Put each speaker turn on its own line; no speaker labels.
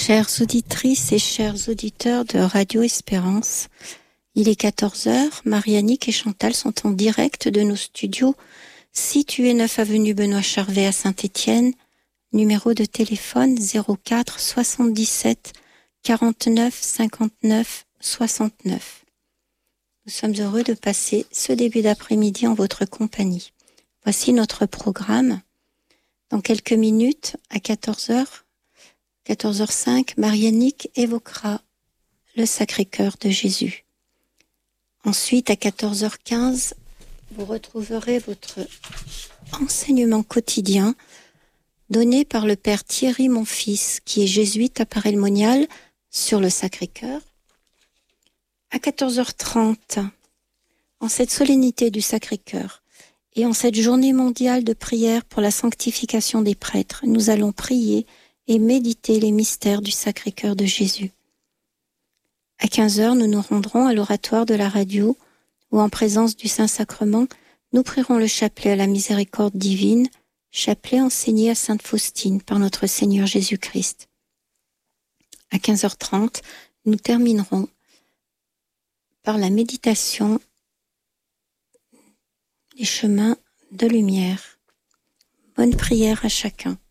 Chères auditrices et chers auditeurs de Radio Espérance, il est 14h, Marie-Annick et Chantal sont en direct de nos studios situés 9 avenue Benoît Charvet à Saint-Étienne, numéro de téléphone 04 77 49 59 69. Nous sommes heureux de passer ce début d'après-midi en votre compagnie. Voici notre programme. Dans quelques minutes, à 14h05, Marie-Annick évoquera le Sacré-Cœur de Jésus. Ensuite, à 14h15, vous retrouverez votre enseignement quotidien donné par le Père Thierry Monfils, qui est jésuite à Paray-le-Monial, sur le Sacré-Cœur. À 14h30, en cette solennité du Sacré-Cœur et en cette journée mondiale de prière pour la sanctification des prêtres, nous allons prier et méditer les mystères du Sacré-Cœur de Jésus. À 15h, nous nous rendrons à l'oratoire de la radio où, en présence du Saint-Sacrement, nous prierons le chapelet à la miséricorde divine, chapelet enseigné à Sainte Faustine par notre Seigneur Jésus-Christ. À 15h30, nous terminerons par la méditation des chemins de lumière. Bonne prière à chacun.